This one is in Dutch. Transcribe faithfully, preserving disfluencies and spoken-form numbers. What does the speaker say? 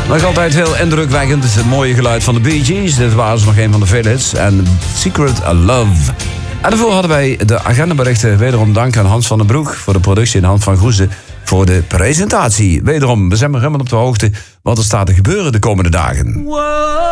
Nog altijd heel indrukwekkend. Het mooie geluid van de Bee Gees. Dit waren nog een van de vele hits. En Secret Love. En daarvoor hadden wij de agendaberichten. Wederom dank aan Hans van den Broek voor de productie en Hans van Groezen voor de presentatie. Wederom, we zijn maar helemaal op de hoogte wat er staat te gebeuren de komende dagen. Wow.